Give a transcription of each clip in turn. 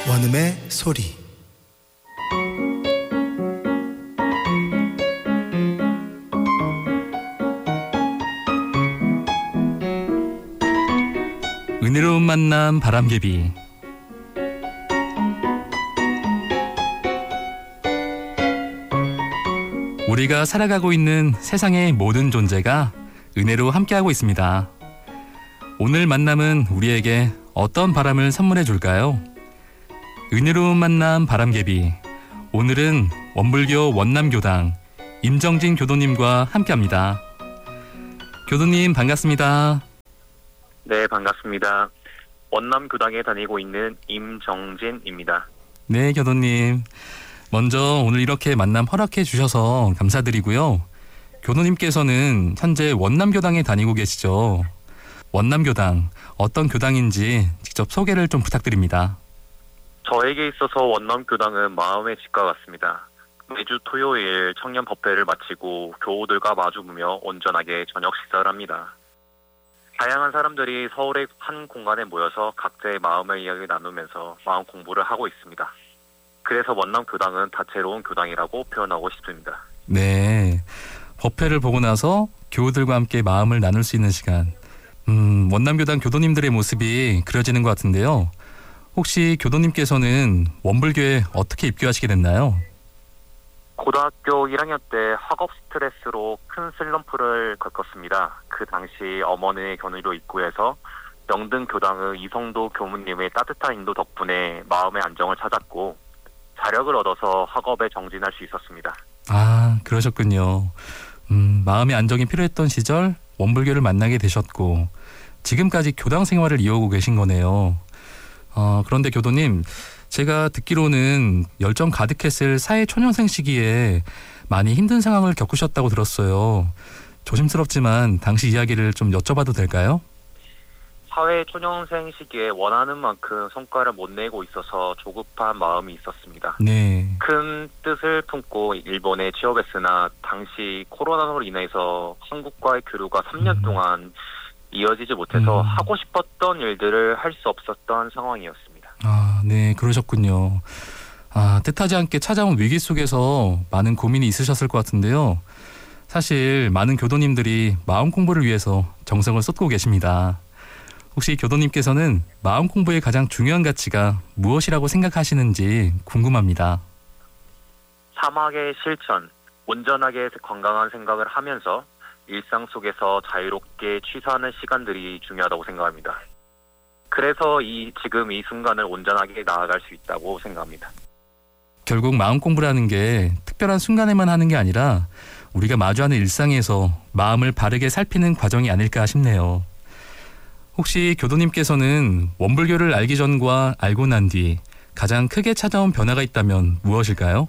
원음의 소리. 은혜로운 만남 바람개비. 우리가 살아가고 있는 세상의 모든 존재가 은혜로 함께하고 있습니다. 오늘 만남은 우리에게 어떤 바람을 선물해 줄까요? 은혜로운 만남 바람개비. 오늘은 원불교 원남교당 임정진 교도님과 함께합니다. 교도님 반갑습니다. 네, 반갑습니다. 원남교당에 다니고 있는 임정진입니다. 네, 교도님. 먼저 오늘 이렇게 만남 허락해 주셔서 감사드리고요. 교도님께서는 현재 원남교당에 다니고 계시죠. 원남교당, 어떤 교당인지 직접 소개를 좀 부탁드립니다. 저에게 있어서 원남교당은 마음의 집과 같습니다. 매주 토요일 청년 법회를 마치고 교우들과 마주보며 온전하게 저녁 식사를 합니다. 다양한 사람들이 서울의 한 공간에 모여서 각자의 마음의 이야기를 나누면서 마음 공부를 하고 있습니다. 그래서 원남교당은 다채로운 교당이라고 표현하고 싶습니다. 네, 법회를 보고 나서 교우들과 함께 마음을 나눌 수 있는 시간. 원남교당 교도님들의 모습이 그려지는 것 같은데요. 혹시 교도님께서는 원불교에 어떻게 입교하시게 됐나요? 고등학교 1학년 때 학업 스트레스로 큰 슬럼프를 겪었습니다. 그 당시 어머니의 견의로 입구해서 명등교당의 이성도 교무님의 따뜻한 인도 덕분에 마음의 안정을 찾았고 자력을 얻어서 학업에 정진할 수 있었습니다. 아, 그러셨군요. 마음의 안정이 필요했던 시절 원불교를 만나게 되셨고 지금까지 교당 생활을 이어오고 계신 거네요. 그런데 교도님, 제가 듣기로는 열정 가득했을 사회초년생 시기에 많이 힘든 상황을 겪으셨다고 들었어요. 조심스럽지만 당시 이야기를 좀 여쭤봐도 될까요? 사회초년생 시기에 원하는 만큼 성과를 못 내고 있어서 조급한 마음이 있었습니다. 네. 큰 뜻을 품고 일본에 취업했으나 당시 코로나로 인해서 한국과의 교류가 3년 동안 이어지지 못해서 하고 싶었던 일들을 할 수 없었던 상황이었습니다. 아, 네, 그러셨군요. 뜻하지 않게 찾아온 위기 속에서 많은 고민이 있으셨을 것 같은데요. 사실 많은 교도님들이 마음 공부를 위해서 정성을 쏟고 계십니다. 혹시 교도님께서는 마음 공부의 가장 중요한 가치가 무엇이라고 생각하시는지 궁금합니다. 사막의 실천, 온전하게 건강한 생각을 하면서 일상 속에서 자유롭게 취사하는 시간들이 중요하다고 생각합니다. 그래서 지금 이 순간을 온전하게 나아갈 수 있다고 생각합니다. 결국 마음 공부라는 게 특별한 순간에만 하는 게 아니라 우리가 마주하는 일상에서 마음을 바르게 살피는 과정이 아닐까 싶네요. 혹시 교도님께서는 원불교를 알기 전과 알고 난 뒤 가장 크게 찾아온 변화가 있다면 무엇일까요?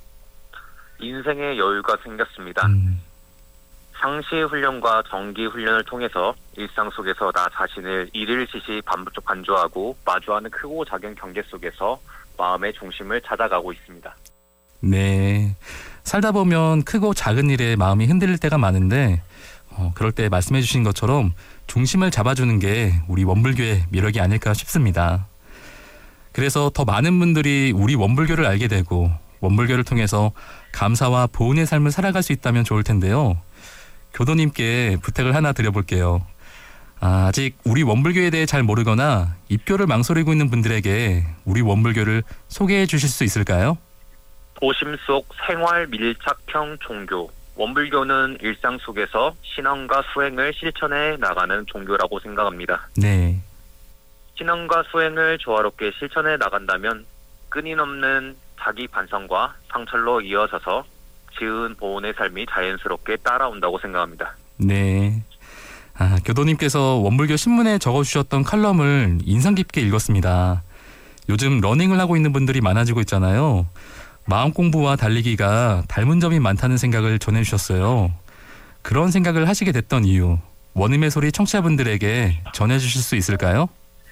인생의 여유가 생겼습니다. 상시 훈련과 정기 훈련을 통해서 일상 속에서 나 자신을 일일시시 반조하고 마주하는 크고 작은 경계 속에서 마음의 중심을 찾아가고 있습니다. 네, 살다 보면 크고 작은 일에 마음이 흔들릴 때가 많은데 그럴 때 말씀해 주신 것처럼 중심을 잡아주는 게 우리 원불교의 매력이 아닐까 싶습니다. 그래서 더 많은 분들이 우리 원불교를 알게 되고 원불교를 통해서 감사와 보은의 삶을 살아갈 수 있다면 좋을 텐데요. 교도님께 부탁을 하나 드려볼게요. 아직 우리 원불교에 대해 잘 모르거나 입교를 망설이고 있는 분들에게 우리 원불교를 소개해 주실 수 있을까요? 도심 속 생활 밀착형 종교. 원불교는 일상 속에서 신앙과 수행을 실천해 나가는 종교라고 생각합니다. 네. 신앙과 수행을 조화롭게 실천해 나간다면 끊임없는 자기 반성과 성찰로 이어져서 지은 보온의 삶이 자연스럽게 따라온다고 생각합니다. 네. 교도님께서 원불교 신문에 적어주셨던 칼럼을 인상 깊게 읽었습니다. 요즘 러닝을 하고 있는 분들이 많아지고 있잖아요. 마음 공부와 달리기가 닮은 점이 많다는 생각을 전해주셨어요. 그런 생각을 하시게 됐던 이유, 원음의 소리 청취자분들에게 전해주실 수 있을까요?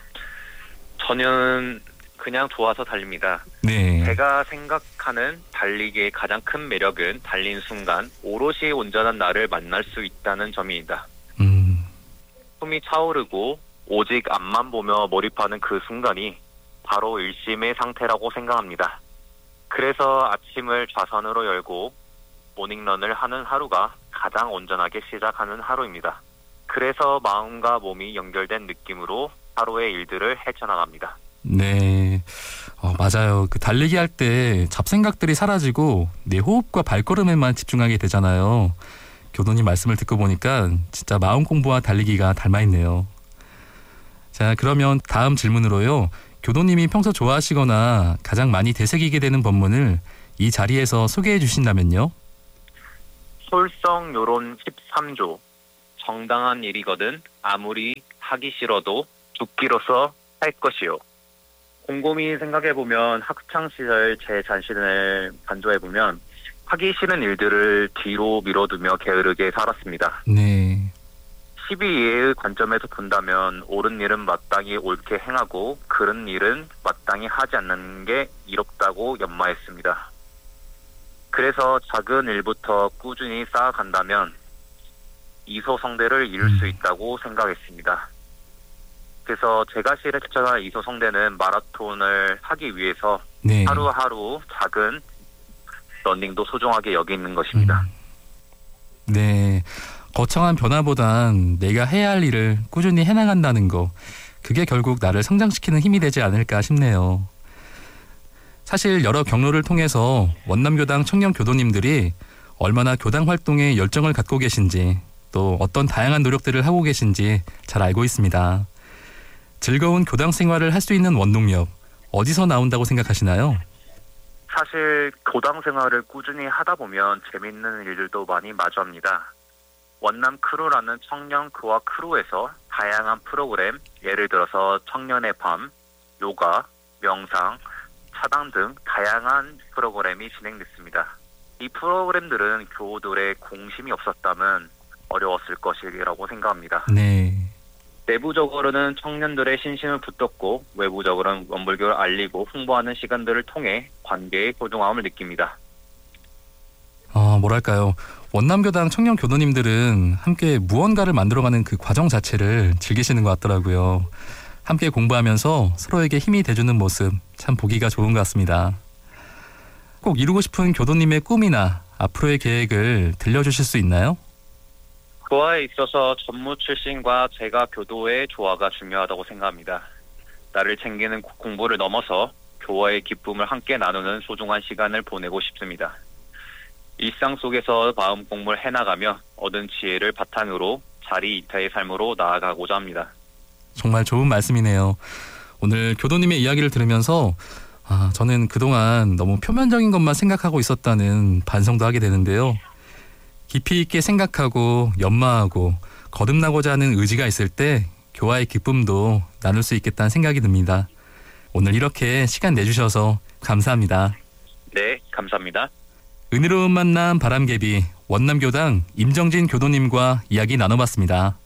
저는 그냥 좋아서 달립니다. 네. 제가 생각하는 달리기의 가장 큰 매력은 달린 순간 오롯이 온전한 나를 만날 수 있다는 점입니다. 숨이 차오르고 오직 앞만 보며 몰입하는 그 순간이 바로 일심의 상태라고 생각합니다. 그래서 아침을 좌선으로 열고 모닝런을 하는 하루가 가장 온전하게 시작하는 하루입니다. 그래서 마음과 몸이 연결된 느낌으로 하루의 일들을 헤쳐나갑니다. 네, 맞아요. 그 달리기 할 때 잡생각들이 사라지고 내 호흡과 발걸음에만 집중하게 되잖아요. 교도님 말씀을 듣고 보니까 진짜 마음 공부와 달리기가 닮아있네요. 자, 그러면 다음 질문으로요. 교도님이 평소 좋아하시거나 가장 많이 되새기게 되는 본문을 이 자리에서 소개해 주신다면요? 솔성요론 13조. 정당한 일이거든 아무리 하기 싫어도 죽기로서 할 것이요. 곰곰이 생각해보면 학창시절 제 자신을 반조해보면 하기 싫은 일들을 뒤로 미뤄두며 게으르게 살았습니다. 네. 12예의 관점에서 본다면 옳은 일은 마땅히 옳게 행하고 그른 일은 마땅히 하지 않는 게 이롭다고 연마했습니다. 그래서 작은 일부터 꾸준히 쌓아간다면 이소성대를 이룰 수 있다고 생각했습니다. 그래서 제가 실천한 이소성대는 마라톤을 하기 위해서 네. 하루하루 작은 러닝도 소중하게 여기는 것입니다. 네. 거창한 변화보단 내가 해야 할 일을 꾸준히 해나간다는 거, 그게 결국 나를 성장시키는 힘이 되지 않을까 싶네요. 사실 여러 경로를 통해서 원남교당 청년 교도님들이 얼마나 교당 활동에 열정을 갖고 계신지, 또 어떤 다양한 노력들을 하고 계신지 잘 알고 있습니다. 즐거운 교당 생활을 할 수 있는 원동력, 어디서 나온다고 생각하시나요? 사실 교당 생활을 꾸준히 하다 보면 재밌는 일들도 많이 마주합니다. 원남 크루라는 청년 그와 크루에서 다양한 프로그램, 예를 들어서 청년의 밤, 요가, 명상, 차당 등 다양한 프로그램이 진행됐습니다. 이 프로그램들은 교우들의 공심이 없었다면 어려웠을 것이라고 생각합니다. 네. 내부적으로는 청년들의 신심을 붙들고 외부적으로는 원불교를 알리고 홍보하는 시간들을 통해 관계의 소중함을 느낍니다. 뭐랄까요. 원남교당 청년 교도님들은 함께 무언가를 만들어가는 그 과정 자체를 즐기시는 것 같더라고요. 함께 공부하면서 서로에게 힘이 돼주는 모습 참 보기가 좋은 것 같습니다. 꼭 이루고 싶은 교도님의 꿈이나 앞으로의 계획을 들려주실 수 있나요? 그와에 있어서 전무 출신과 제가 교도의 조화가 중요하다고 생각합니다. 나를 챙기는 공부를 넘어서 교와의 기쁨을 함께 나누는 소중한 시간을 보내고 싶습니다. 일상 속에서 마음 공부를 해나가며 얻은 지혜를 바탕으로 자리 이타의 삶으로 나아가고자 합니다. 정말 좋은 말씀이네요. 오늘 교도님의 이야기를 들으면서 저는 그동안 너무 표면적인 것만 생각하고 있었다는 반성도 하게 되는데요. 깊이 있게 생각하고 연마하고 거듭나고자 하는 의지가 있을 때 교화의 기쁨도 나눌 수 있겠다는 생각이 듭니다. 오늘 이렇게 시간 내주셔서 감사합니다. 네, 감사합니다. 은혜로운 만남 바람개비 원남교당 임정진 교도님과 이야기 나눠봤습니다.